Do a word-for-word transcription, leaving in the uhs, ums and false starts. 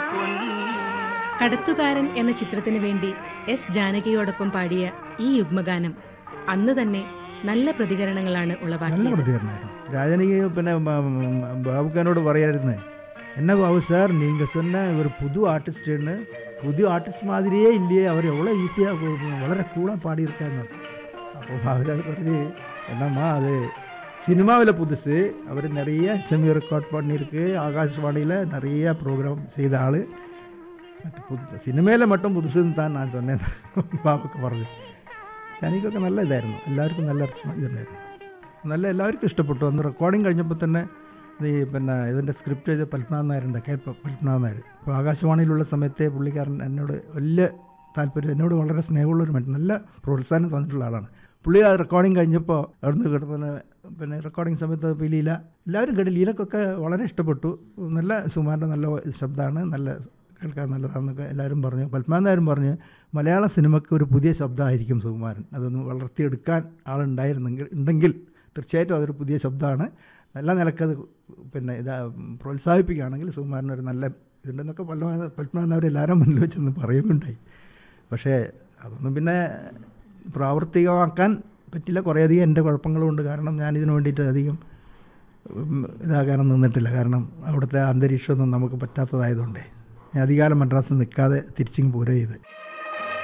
കടത്തുകാരൻ എന്ന ചിത്രത്തിന് വേണ്ടി എസ് ജാനകിയോടൊപ്പം പാടിയ ഈ യുഗ്മഗാനം അന്ന് തന്നെ നല്ല പ്രതികരണങ്ങളാണ് ഉളവാക്കിയത്. രാജനകി പിന്നെ ബാബുക്കാനോട് പറയായിരുന്നേ, என்ன பாபு சார் நீங்கள் சொன்ன ஒரு புது ஆர்டிஸ்ட்னு, புது ஆர்டிஸ்ட் மாதிரியே இல்லையே, அவர் எவ்வளோ ஈஸியாக வளர கூலாக பாடியிருக்காங்க. அப்போ பாபுராஜ் പറഞ്ഞ്, என்னம்மா அது சினிமாவில் புதுசு, அவர் நிறைய செமி ரெக்கார்ட் பண்ணியிருக்கு, ஆகாஷ்வாணியில் நிறைய ப்ரோக்ராம் செய்த ஆள், புதுசு സിനിമയിൽ மட்டும் പുതുസെന്ന് താൻ ഞാൻ சொன்னேன் ബാബുക്ക് പറഞ്ഞു. എനിക്കൊക്കെ നല്ല ഇതായിരുന്നു, എല്ലാവർക്കും നല്ല ഇതുണ്ടായിരുന്നു, നല്ല എല്ലാവർക്കും ഇഷ്ടപ്പെട്ടു. അന്ന് റെക്കോർഡിങ് കഴിഞ്ഞപ്പോൾ തന്നെ ഈ പിന്നെ ഇതിൻ്റെ സ്ക്രിപ്റ്റ് ചെയ്ത പത്മനാഭൻ നായരുണ്ട്, കെ പത്മനാഭൻ നായർ. അപ്പോൾ ആകാശവാണിയിലുള്ള സമയത്തെ പുള്ളിക്കാരൻ എന്നോട് വലിയ താല്പര്യം, എന്നോട് വളരെ സ്നേഹമുള്ളൊരു മനുഷ്യൻ, നല്ല പ്രോത്സാഹനം തന്നിട്ടുള്ള ആളാണ്. പുള്ളി ആ റെക്കോർഡിങ് കഴിഞ്ഞപ്പോൾ അവിടുന്ന് പിന്നെ പിന്നെ റെക്കോർഡിങ് സമയത്ത് ഇപ്പോൾ ലീല എല്ലാവരും കേട്ട്, ലീലക്കൊക്കെ വളരെ ഇഷ്ടപ്പെട്ടു. നല്ല സുമാറിൻ്റെ നല്ല ശബ്ദമാണ്, നല്ല കേൾക്കാൻ നല്ലതാണെന്നൊക്കെ എല്ലാവരും പറഞ്ഞു. പത്മനാഭൻ നായരും പറഞ്ഞ് മലയാള സിനിമയ്ക്ക് ഒരു പുതിയ ശബ്ദമായിരിക്കും സുകുമാരൻ, അതൊന്ന് വളർത്തിയെടുക്കാൻ ആളുണ്ടായിരുന്നെങ്കിൽ ഉണ്ടെങ്കിൽ തീർച്ചയായിട്ടും അതൊരു പുതിയ ശബ്ദമാണ്, എല്ലാ നിലക്കത് പിന്നെ ഇതാ പ്രോത്സാഹിപ്പിക്കുകയാണെങ്കിൽ സുകുമാരനൊരു നല്ല ഇതുണ്ടെന്നൊക്കെ പല പത്മനാഭൻ അവരെല്ലാവരും മുന്നിൽ വെച്ചൊന്ന് പറയുകയുണ്ടായി. പക്ഷേ അതൊന്നും പിന്നെ പ്രാവർത്തികമാക്കാൻ പറ്റില്ല. കുറേയധികം എൻ്റെ കുഴപ്പങ്ങളുണ്ട്. കാരണം ഞാനിതിനു വേണ്ടിയിട്ട് അധികം ഇതാകാനും നിന്നിട്ടില്ല. കാരണം അവിടുത്തെ അന്തരീക്ഷമൊന്നും നമുക്ക് പറ്റാത്തതായതുകൊണ്ടേ ഞാൻ അധികാലം മദ്രാസിൽ നിൽക്കാതെ തിരിച്ചിങ്ങ് പോരുക ചെയ്ത്.